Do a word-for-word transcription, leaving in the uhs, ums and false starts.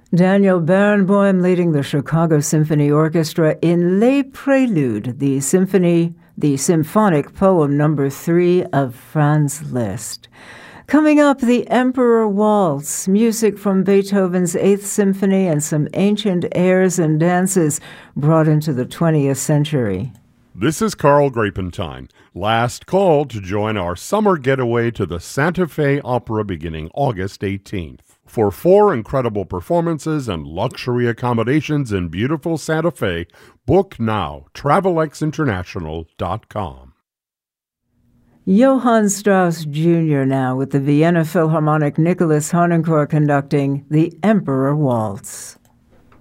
Daniel Barenboim leading the Chicago Symphony Orchestra in Les Préludes, the symphony, the symphonic poem number three of Franz Liszt. Coming up, the Emperor Waltz, music from Beethoven's Eighth Symphony and some ancient airs and dances brought into the twentieth century. This is Carl Grapentine. Last call to join our summer getaway to the Santa Fe Opera beginning August eighteenth. For four incredible performances and luxury accommodations in beautiful Santa Fe, book now, travel x international dot com. Johann Strauss Junior now with the Vienna Philharmonic Nicholas Harnoncourt conducting the Emperor Waltz.